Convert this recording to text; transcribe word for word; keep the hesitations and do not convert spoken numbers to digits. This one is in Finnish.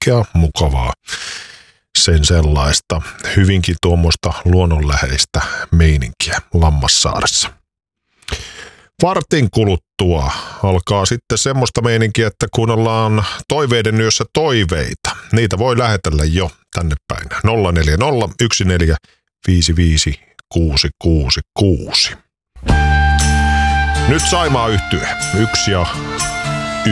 kaikkea mukavaa. Sen sellaista hyvinkin tuommoista luonnonläheistä meininkiä Lammassaaressa. Vartin kuluttua alkaa sitten semmoista meininkiä, että kuunnellaan Toiveiden yössä toiveita. Niitä voi lähetellä jo tänne päin. nolla neljä nolla yksi neljä viisi viisi kuusi kuusi kuusi. Nyt Saimaa yhtye. Yksi ja